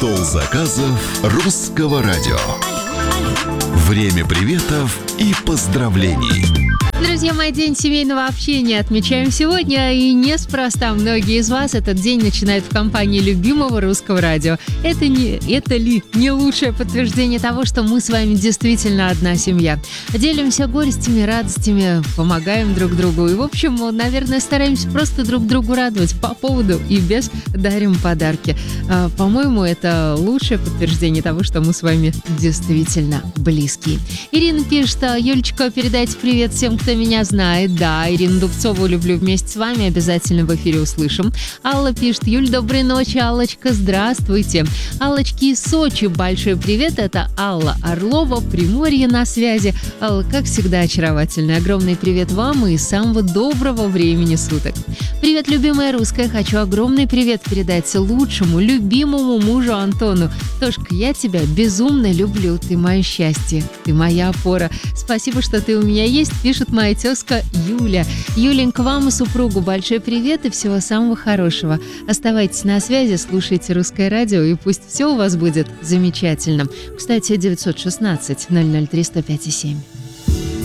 Стол заказов Русского радио. Время приветов и поздравлений. Друзья мои, день семейного общения отмечаем сегодня, и неспроста многие из вас этот день начинают в компании любимого Русского радио. Это ли не лучшее подтверждение того, что мы с вами действительно одна семья? Делимся горестями, радостями, помогаем друг другу и, в общем, наверное, стараемся просто друг другу радовать по поводу и без, дарим подарки. По-моему, это лучшее подтверждение того, что мы с вами действительно близкие. Ирина пишет: Юлечка, передайте привет всем, кто меня знает. Да, Ирину Дубцову люблю вместе с вами, обязательно в эфире услышим. Алла пишет: Юль, доброй ночи. Аллочка, здравствуйте. Аллочки из Сочи, большой привет. Это Алла Орлова, Приморье на связи. Алла, как всегда, очаровательная. Огромный привет вам и самого доброго времени суток. Привет, любимая русская. Хочу огромный привет передать лучшему, любимому мужу Антону. Тошка, я тебя безумно люблю. Ты мое счастье, ты моя опора. Спасибо, что ты у меня есть, пишет моя тезка Юля. Юленька, вам и супругу большой привет и всего самого хорошего. Оставайтесь на связи, слушайте Русское радио, и пусть все у вас будет замечательно. Кстати, 916 003 105 7.